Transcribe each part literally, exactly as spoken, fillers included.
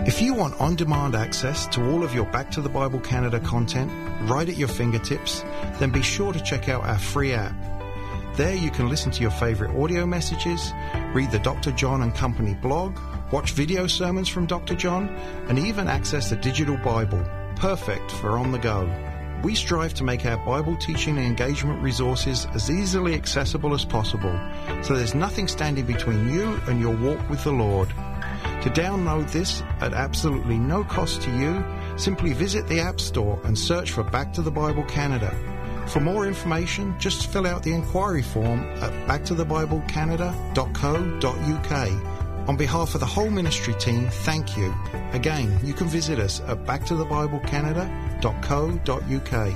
If you want on-demand access to all of your Back to the Bible Canada content right at your fingertips, then be sure to check out our free app. There you can listen to your favorite audio messages, read the Doctor John and Company blog, watch video sermons from Doctor John, and even access the digital Bible, perfect for on the go. We strive to make our Bible teaching and engagement resources as easily accessible as possible, so there's nothing standing between you and your walk with the Lord. To download this at absolutely no cost to you, simply visit the App Store and search for Back to the Bible Canada. For more information, just fill out the inquiry form at back to the bible canada dot co dot u k. On behalf of the whole ministry team, thank you. Again, you can visit us at back to the bible canada dot co dot u k.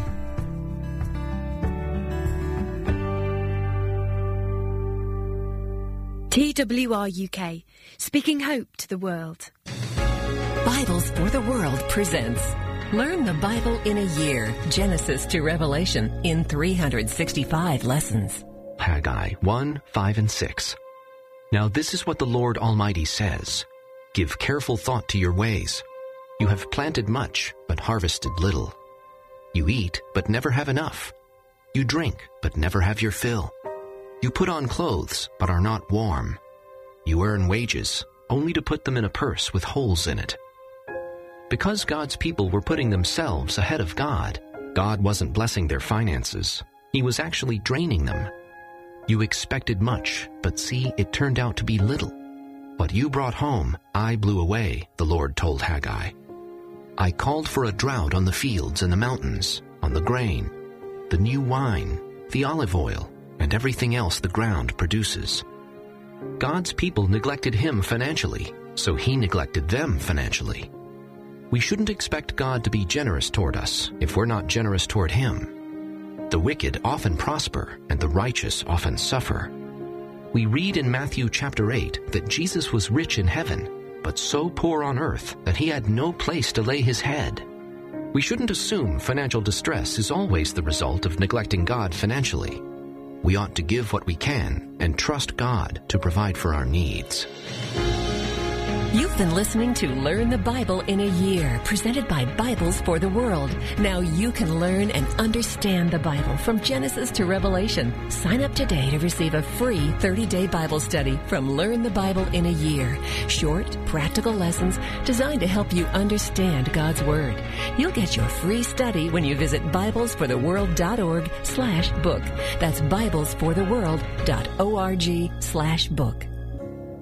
T W R U K, speaking hope to the world. Bibles for the World presents Learn the Bible in a Year, Genesis to Revelation, in three hundred sixty-five lessons. Haggai one, five, and six. Now this is what the Lord Almighty says. Give careful thought to your ways. You have planted much, but harvested little. You eat, but never have enough. You drink, but never have your fill. You put on clothes, but are not warm. You earn wages, only to put them in a purse with holes in it. Because God's people were putting themselves ahead of God, God wasn't blessing their finances. He was actually draining them. You expected much, but see, it turned out to be little. What you brought home, I blew away, the Lord told Haggai. I called for a drought on the fields and the mountains, on the grain, the new wine, the olive oil, and everything else the ground produces. God's people neglected Him financially, so He neglected them financially. We shouldn't expect God to be generous toward us if we're not generous toward Him. The wicked often prosper, and the righteous often suffer. We read in Matthew chapter eight that Jesus was rich in heaven, but so poor on earth that He had no place to lay His head. We shouldn't assume financial distress is always the result of neglecting God financially. We ought to give what we can and trust God to provide for our needs. You've been listening to Learn the Bible in a Year, presented by Bibles for the World. Now you can learn and understand the Bible from Genesis to Revelation. Sign up today to receive a free thirty-day Bible study from Learn the Bible in a Year. Short, practical lessons designed to help you understand God's Word. You'll get your free study when you visit bibles for the world dot org slash book. That's bibles for the world dot org slash book.